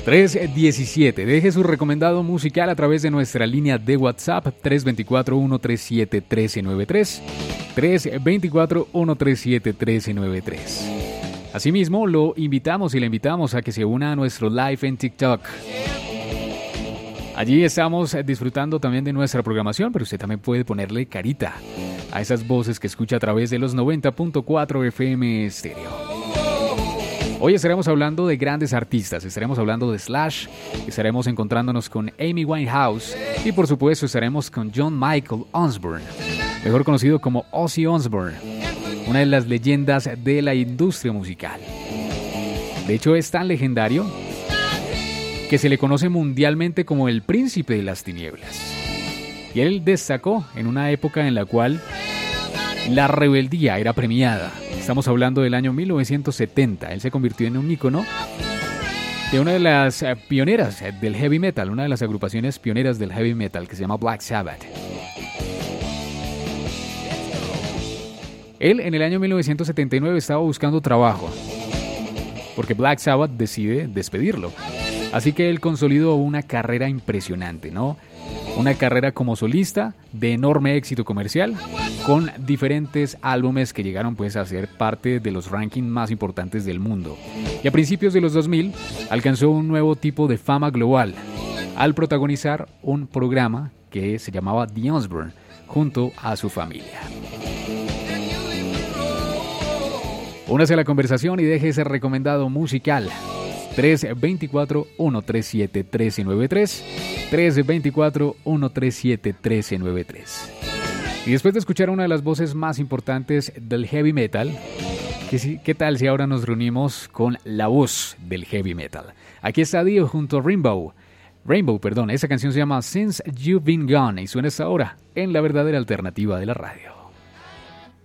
317. Deje su recomendado musical a través de nuestra línea de WhatsApp 324-137-1393. 324-137-1393. Asimismo, lo invitamos y le invitamos a que se una a nuestro live en TikTok. Allí estamos disfrutando también de nuestra programación, pero usted también puede ponerle carita a esas voces que escucha a través de los 90.4 FM Estéreo. Hoy estaremos hablando de grandes artistas, estaremos hablando de Slash, estaremos encontrándonos con Amy Winehouse y por supuesto estaremos con John Michael Osborne, mejor conocido como Ozzy Osbourne, una de las leyendas de la industria musical. De hecho es tan legendario que se le conoce mundialmente como el príncipe de las tinieblas. Y él destacó en una época en la cual la rebeldía era premiada. Estamos hablando del año 1970. Él se convirtió en un ícono de una de las pioneras del heavy metal, una de las agrupaciones pioneras del heavy metal que se llama Black Sabbath. Él en el año 1979 estaba buscando trabajo porque Black Sabbath decide despedirlo. Así que él consolidó una carrera impresionante, ¿no? Una carrera como solista de enorme éxito comercial, con diferentes álbumes que llegaron pues a ser parte de los rankings más importantes del mundo. Y a principios de los 2000 alcanzó un nuevo tipo de fama global al protagonizar un programa que se llamaba The Osbourne junto a su familia. Únase a la conversación y deje ese recomendado musical. 324-137-1393, 324-137-1393. Y después de escuchar una de las voces más importantes del heavy metal, ¿qué tal si ahora nos reunimos con la voz del heavy metal? Aquí está Dio junto a Rainbow, esa canción se llama Since You've Been Gone y suena hasta ahora en la verdadera alternativa de la radio.